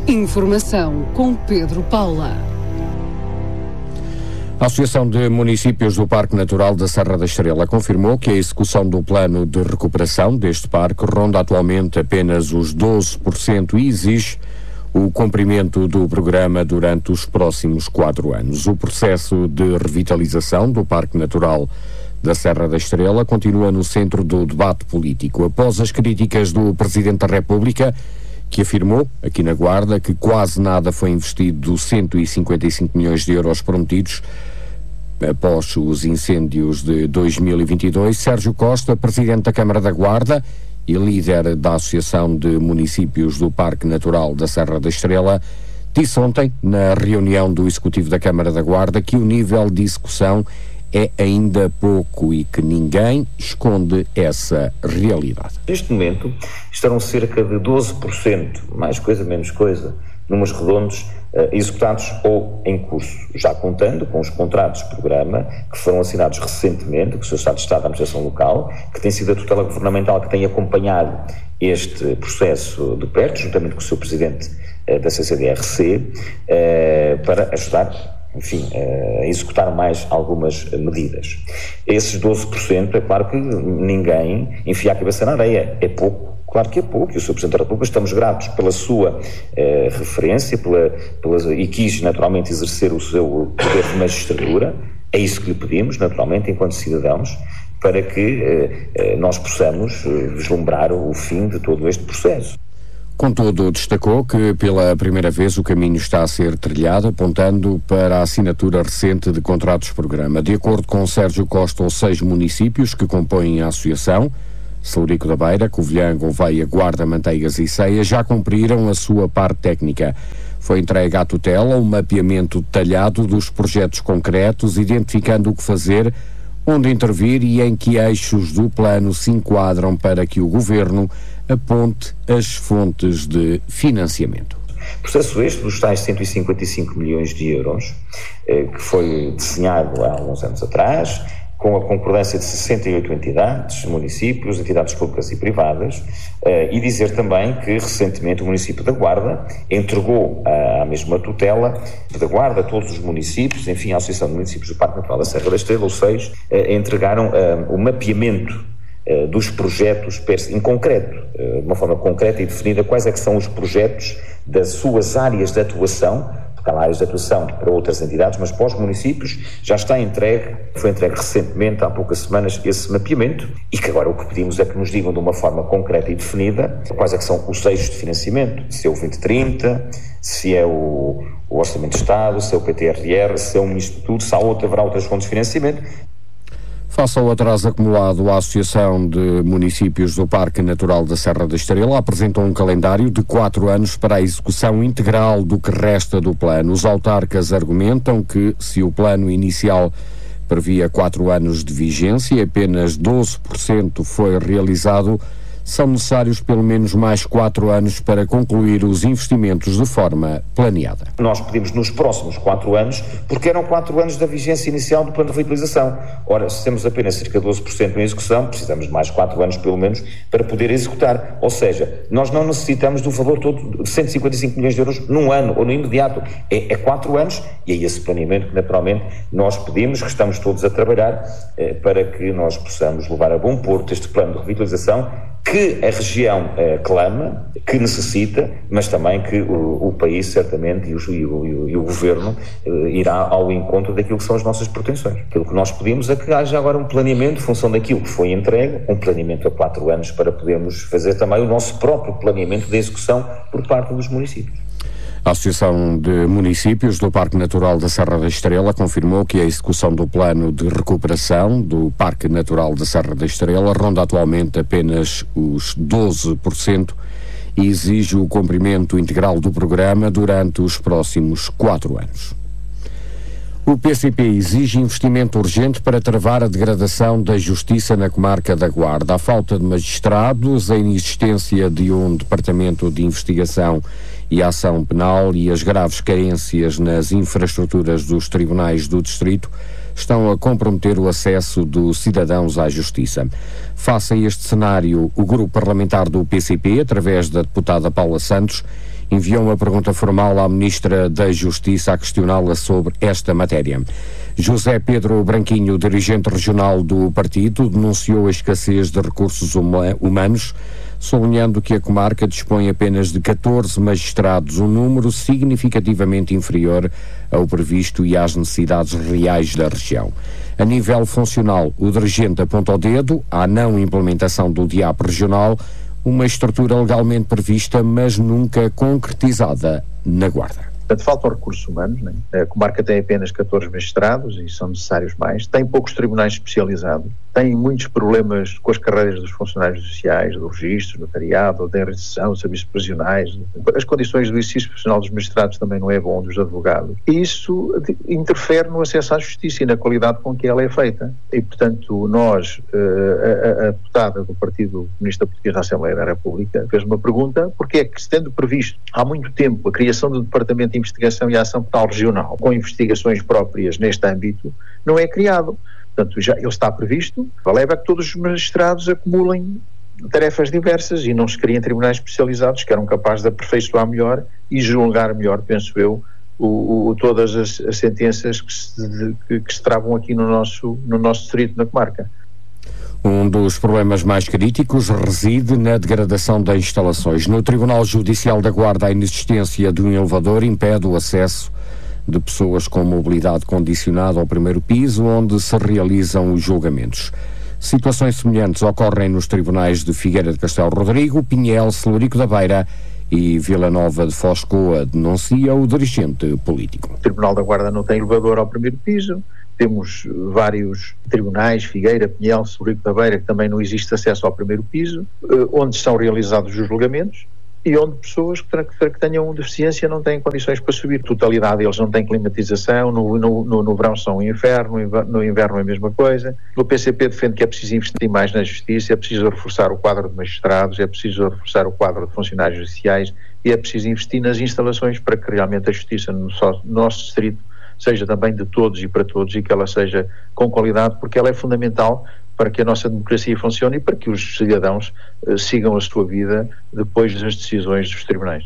Informação com Pedro Paula. A Associação de Municípios do Parque Natural da Serra da Estrela confirmou que a execução do plano de recuperação deste parque ronda atualmente apenas os 12% e exige o cumprimento do programa durante os próximos 4 anos. O processo de revitalização do Parque Natural da Serra da Estrela continua no centro do debate político. Após as críticas do Presidente da República, que afirmou, aqui na Guarda, que quase nada foi investido dos 155 milhões de euros prometidos após os incêndios de 2022, Sérgio Costa, Presidente da Câmara da Guarda e líder da Associação de Municípios do Parque Natural da Serra da Estrela, disse ontem, na reunião do Executivo da Câmara da Guarda, que o nível de execução é ainda pouco e que ninguém esconde essa realidade. Neste momento estarão cerca de 12%, mais coisa, menos coisa, números redondos, executados ou em curso, já contando com os contratos de programa que foram assinados recentemente, que o Sr. Estado de Estado da Administração Local, que tem sido a tutela governamental que tem acompanhado este processo de perto, juntamente com o Sr. Presidente da CCDRC, para ajudar, enfim, a executar mais algumas medidas. Esses 12%, é claro que ninguém enfia a cabeça na areia, é pouco. Claro que é pouco, e o Sr. Presidente da República, estamos gratos pela sua referência, e quis naturalmente exercer o seu poder de magistratura, é isso que lhe pedimos, naturalmente, enquanto cidadãos, para que nós possamos vislumbrar o fim de todo este processo. Contudo, destacou que pela primeira vez o caminho está a ser trilhado, apontando para a assinatura recente de contratos-programa. De acordo com Sérgio Costa, os 6 municípios que compõem a associação, Celurico da Beira, Covilhã, Gouveia, Guarda, Manteigas e Ceia, já cumpriram a sua parte técnica. Foi entregue à tutela um mapeamento detalhado dos projetos concretos, identificando o que fazer, onde intervir e em que eixos do plano se enquadram para que o Governo aponte as fontes de financiamento. Processo este dos tais 155 milhões de euros, que foi desenhado há alguns anos atrás, com a concordância de 68 entidades, municípios, entidades públicas e privadas, e dizer também que recentemente o município da Guarda entregou à mesma tutela da Guarda, a todos os municípios, enfim, a Associação de Municípios do Parque Natural da Serra da Estrela, os 6, entregaram o mapeamento dos projetos em concreto, de uma forma concreta e definida, quais é que são os projetos das suas áreas de atuação, porque há áreas de atuação para outras entidades, mas para os municípios já está entregue, foi entregue recentemente, há poucas semanas, esse mapeamento, e que agora o que pedimos é que nos digam de uma forma concreta e definida quais é que são os eixos de financiamento, se é o 2030, se é o Orçamento de Estado, se é o PTRR, se é o Ministro de Tudo, se haverá outras fontes de financiamento. Face ao atraso acumulado, a Associação de Municípios do Parque Natural da Serra da Estrela apresentou um calendário de 4 anos para a execução integral do que resta do plano. Os autarcas argumentam que, se o plano inicial previa 4 anos de vigência e apenas 12% foi realizado, são necessários pelo menos mais 4 anos para concluir os investimentos de forma planeada. Nós pedimos nos próximos 4 anos, porque eram 4 anos da vigência inicial do plano de revitalização. Ora, se temos apenas cerca de 12% em execução, precisamos de mais 4 anos pelo menos para poder executar. Ou seja, nós não necessitamos do valor todo de 155 milhões de euros num ano ou no imediato. É 4 anos e é esse planeamento que naturalmente nós pedimos, que estamos todos a trabalhar para que nós possamos levar a bom porto este plano de revitalização que a região clama, que necessita, mas também que o país certamente e o Governo irá ao encontro daquilo que são as nossas pretensões. Aquilo que nós pedimos é que haja agora um planeamento, em função daquilo que foi entregue, um planeamento a 4 anos para podermos fazer também o nosso próprio planeamento de execução por parte dos municípios. A Associação de Municípios do Parque Natural da Serra da Estrela confirmou que a execução do plano de recuperação do Parque Natural da Serra da Estrela ronda atualmente apenas os 12% e exige o cumprimento integral do programa durante os próximos 4 anos. O PCP exige investimento urgente para travar a degradação da justiça na comarca da Guarda. A falta de magistrados, a inexistência de um departamento de investigação e ação penal e as graves carências nas infraestruturas dos tribunais do distrito estão a comprometer o acesso dos cidadãos à justiça. Face a este cenário, o grupo parlamentar do PCP, através da deputada Paula Santos, enviou uma pergunta formal à Ministra da Justiça a questioná-la sobre esta matéria. José Pedro Branquinho, dirigente regional do partido, denunciou a escassez de recursos humanos, sublinhando que a comarca dispõe apenas de 14 magistrados, um número significativamente inferior ao previsto e às necessidades reais da região. A nível funcional, o dirigente aponta o dedo à não implementação do DIAP regional, uma estrutura legalmente prevista, mas nunca concretizada na Guarda. Portanto, faltam recursos humanos, né? A comarca tem apenas 14 magistrados e são necessários mais, tem poucos tribunais especializados, tem muitos problemas com as carreiras dos funcionários sociais, do registro, notariado, da recepção, serviços prisionais, as condições do exercício profissional dos magistrados também não é bom, dos advogados, e isso interfere no acesso à justiça e na qualidade com que ela é feita. E, portanto, nós, a deputada do Partido Comunista Português na Assembleia da República, fez uma pergunta, porque é que, tendo previsto há muito tempo a criação do Departamento de Investigação e Ação Penal Regional, com investigações próprias neste âmbito, não é criado. Portanto, já ele está previsto, leva a que todos os magistrados acumulem tarefas diversas e não se criem tribunais especializados que eram capazes de aperfeiçoar melhor e julgar melhor, penso eu, todas as sentenças que se travam aqui no nosso distrito, na comarca. Um dos problemas mais críticos reside na degradação das instalações. No Tribunal Judicial da Guarda, a inexistência de um elevador impede o acesso de pessoas com mobilidade condicionada ao primeiro piso, onde se realizam os julgamentos. Situações semelhantes ocorrem nos tribunais de Figueira de Castelo Rodrigo, Pinhel, Celurico da Beira e Vila Nova de Foscoa, denuncia o dirigente político. O Tribunal da Guarda não tem elevador ao primeiro piso. Temos vários tribunais, Figueira, Pinhel, Celurico da Beira, que também não existe acesso ao primeiro piso, onde são realizados os julgamentos e onde pessoas que tenham deficiência não têm condições para subir. Totalidade, eles não têm climatização, no verão são um inferno, no inverno é a mesma coisa. O PCP defende que é preciso investir mais na justiça, é preciso reforçar o quadro de magistrados, é preciso reforçar o quadro de funcionários judiciais e é preciso investir nas instalações para que realmente a justiça no nosso distrito seja também de todos e para todos e que ela seja com qualidade, porque ela é fundamental para que a nossa democracia funcione e para que os cidadãos sigam a sua vida depois das decisões dos tribunais.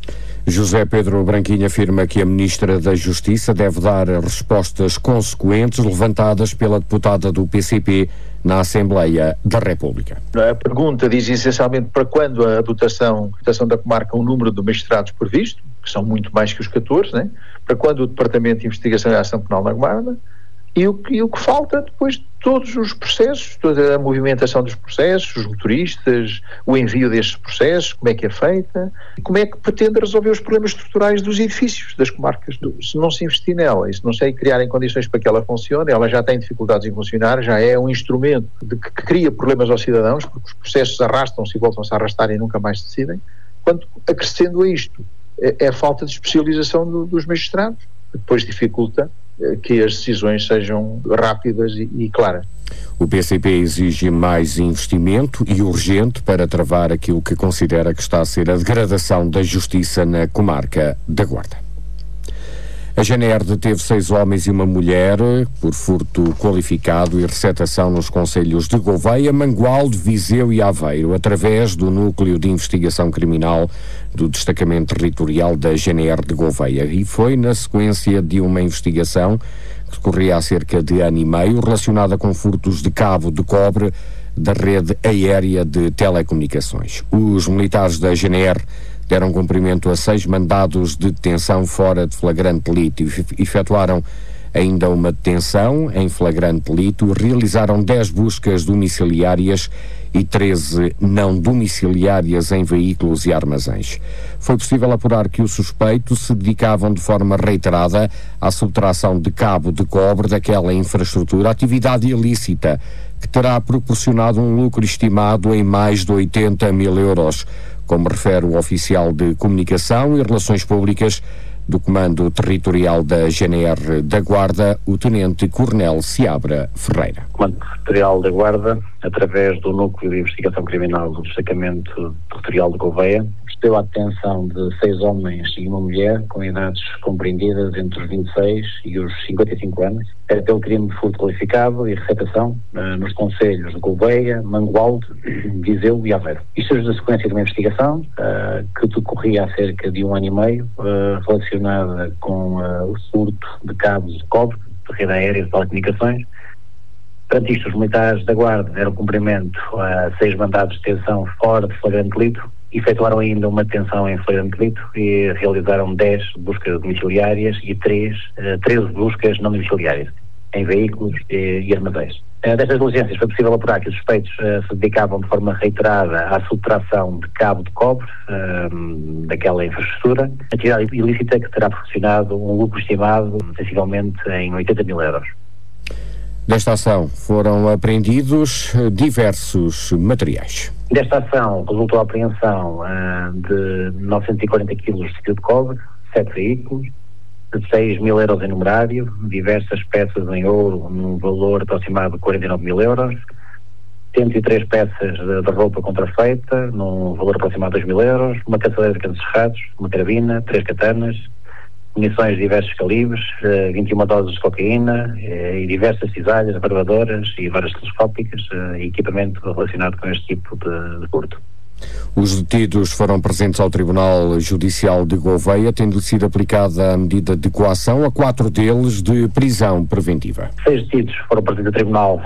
José Pedro Branquinho afirma que a Ministra da Justiça deve dar respostas consequentes levantadas pela deputada do PCP na Assembleia da República. A pergunta diz essencialmente para quando a dotação da comarca o número de magistrados previsto, que são muito mais que os 14, né? Para quando o Departamento de Investigação e Ação Penal na Guarda, e o que falta depois de todos os processos, toda a movimentação dos processos, os motoristas, o envio destes processos, como é que é feita, e como é que pretende resolver os problemas estruturais dos edifícios, das comarcas. Se não se investir nela e se não se criar em condições para que ela funcione, ela já tem dificuldades em funcionar, já é um instrumento que cria problemas aos cidadãos, porque os processos arrastam-se e voltam-se a arrastar e nunca mais se decidem. Quando, acrescendo a isto, é a falta de especialização dos magistrados, que depois dificulta que as decisões sejam rápidas e claras. O PCP exige mais investimento e urgente para travar aquilo que considera que está a ser a degradação da justiça na comarca da Guarda. A GNR deteve 6 homens e uma mulher por furto qualificado e receptação nos concelhos de Gouveia, Mangualde, Viseu e Aveiro, através do Núcleo de Investigação Criminal do Destacamento Territorial da GNR de Gouveia. E foi na sequência de uma investigação que decorria há cerca de ano e meio, relacionada com furtos de cabo de cobre da rede aérea de telecomunicações. Os militares da GNR deram cumprimento a 6 mandados de detenção fora de flagrante delito e efetuaram ainda uma detenção em flagrante delito, realizaram 10 buscas domiciliárias e 13 não domiciliárias em veículos e armazéns. Foi possível apurar que os suspeitos se dedicavam de forma reiterada à subtração de cabo de cobre daquela infraestrutura, atividade ilícita que terá proporcionado um lucro estimado em mais de 80 mil euros, como refere o oficial de Comunicação e Relações Públicas do Comando Territorial da GNR da Guarda, o Tenente-Coronel Seabra Ferreira. O Comando Territorial da Guarda, através do Núcleo de Investigação Criminal do Destacamento Territorial de Gouveia, procedeu à detenção de 6 homens e uma mulher com idades compreendidas entre os 26 e os 55 anos, pelo crime de furto qualificado e receptação nos concelhos de Gouveia, Mangualde, Viseu e Aveiro. Isto é na sequência de uma investigação que decorria há cerca de 1 ano e meio, relacionada com o furto de cabos de cobre, de rede aérea de telecomunicações. Perante isto, os militares da Guarda deram cumprimento a 6 mandados de detenção fora de flagrante delito, efetuaram ainda uma detenção em flagrante delito e realizaram 10 buscas domiciliárias e 13 buscas não domiciliárias, em veículos e armazéns. Destas diligências foi possível apurar que os suspeitos se dedicavam de forma reiterada à subtração de cabo de cobre daquela infraestrutura, atividade ilícita que terá proporcionado um lucro estimado sensivelmente em 80 mil euros. Desta ação foram apreendidos diversos materiais. Desta ação resultou a apreensão de 940 kg de fio de cobre, 7 veículos, de 6 mil euros em numerário, diversas peças em ouro num valor aproximado de 49 mil euros, 103 peças de roupa contrafeita num valor aproximado de 2 mil euros, uma caçadeira de canos cerrados, uma carabina, 3 katanas, munições de diversos calibres, 21 doses de cocaína e diversas cisalhas, barbadoras e varas telescópicas e equipamento relacionado com este tipo de furto. Os detidos foram presentes ao Tribunal Judicial de Gouveia, tendo sido aplicada a medida de coação a 4 deles de prisão preventiva. 6 detidos foram presentes ao Tribunal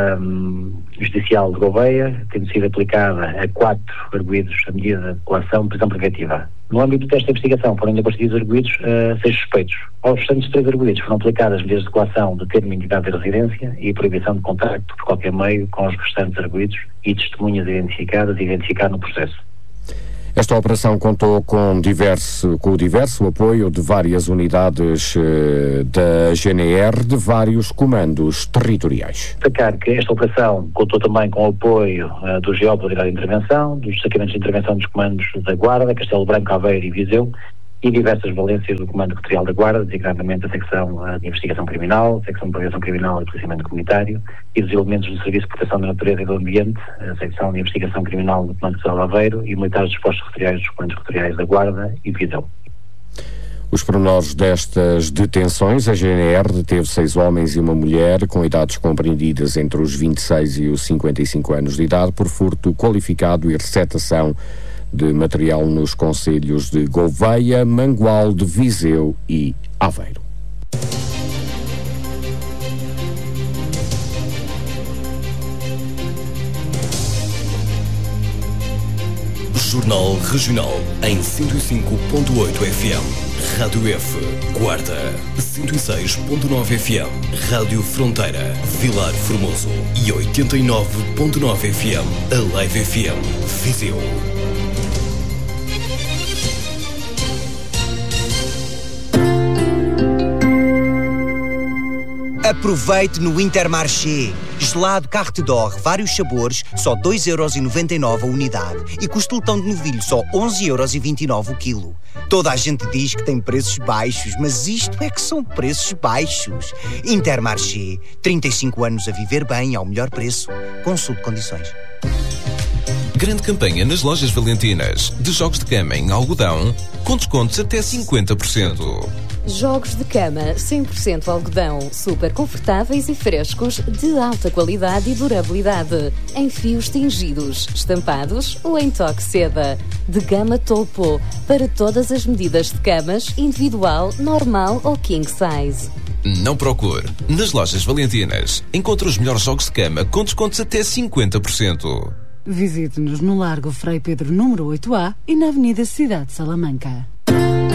Judicial de Gouveia, tendo sido aplicada a 4 arguidos a medida de coação de prisão preventiva. No âmbito desta investigação foram ainda constituídos arguidos 6 suspeitos. Aos restantes 3 arguidos foram aplicadas medidas de coação de termo de entidade de residência e proibição de contacto por qualquer meio com os restantes arguidos e testemunhas identificadas e identificar no processo. Esta operação contou com o diverso apoio de várias unidades da GNR, de vários comandos territoriais. Destacar que esta operação contou também com o apoio do GEOP da Unidade de Intervenção, dos destacamentos de intervenção dos comandos da Guarda, Castelo Branco, Aveiro e Viseu, e diversas valências do Comando Territorial da Guarda, designadamente a secção de investigação criminal, a secção de prevenção criminal e policiamento comunitário, e dos elementos do Serviço de Proteção da Natureza e do Ambiente, a secção de investigação criminal do Comando Territorial de Aveiro e militares dos postos territoriais dos Comandos Territoriais da Guarda e Viseu. Os pormenores destas detenções: a GNR deteve 6 homens e uma mulher com idades compreendidas entre os 26 e os 55 anos de idade por furto qualificado e receptação de material nos concelhos de Gouveia, Mangualde, Viseu e Aveiro. Jornal Regional em 105.8 FM. Rádio F, Guarda, 106.9 FM. Rádio Fronteira, Vilar Formoso e 89.9 FM. A Live FM, Viseu. Aproveite no Intermarché. Gelado Carte d'Or, vários sabores, só 2,99€ a unidade. E costeletão de novilho, só 11,29€ o quilo. Toda a gente diz que tem preços baixos, mas isto é que são preços baixos. Intermarché, 35 anos a viver bem ao melhor preço. Consulte condições. Grande campanha nas lojas Valentinas. De jogos de cama em algodão, com descontos até 50%. Jogos de cama 100% algodão, super confortáveis e frescos, de alta qualidade e durabilidade, em fios tingidos, estampados ou em toque seda, de gama topo, para todas as medidas de camas, individual, normal ou king size. Não procure. Nas lojas Valentinas, encontre os melhores jogos de cama com descontos até 50%. Visite-nos no Largo Frei Pedro número 8A e na Avenida Cidade de Salamanca.